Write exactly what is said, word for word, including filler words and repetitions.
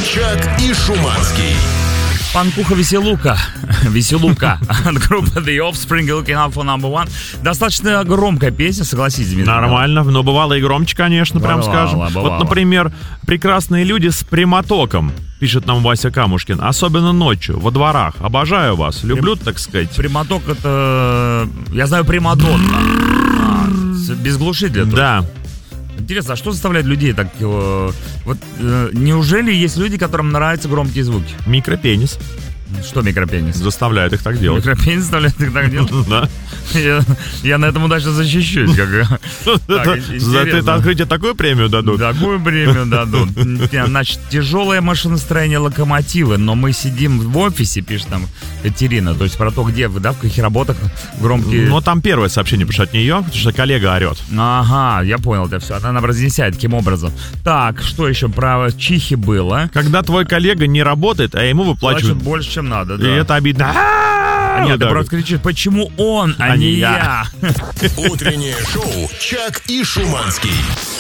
Чак и Шуманский. Панкуха-веселука, веселука от группы The Offspring, Looking Out for Number One. Достаточно громкая песня, согласитесь, Дмитрий. Нормально, но бывало и громче, конечно, прям Бывало, скажем. бывало. Вот, например, прекрасные люди с прямотоком, пишет нам Вася Камушкин, особенно ночью, во дворах. Обожаю вас, люблю, так сказать. Прямоток — это, я знаю, примадонна. А, с- без глушителя. только. Да. Интересно, а что заставляет людей так... э, вот э, неужели есть люди, которым нравятся громкие звуки? Микропенис Что микропенис? заставляет их так делать. Микропенис заставляет их так делать? Да. Я, я на этом удачно защищусь. Как... Так, За интересно. это открытие такую премию дадут. Такую премию дадут. Значит, тяжелое машиностроение локомотивы, но мы сидим в офисе, пишет там Катерина. То есть про то, где вы, да, в каких работах громкие... Но там первое сообщение пришло от нее, потому что коллега орет. Ага, я понял это все. Она нам разъясняет таким образом. Так, что еще про чихи было? Когда твой коллега не работает, а ему Плачут выплачивают. больше, чем надо, И да. это обидно. А нет, ты Да. просто кричишь, почему он, а, А не не я? я. Утреннее шоу «Чак и Шуманский».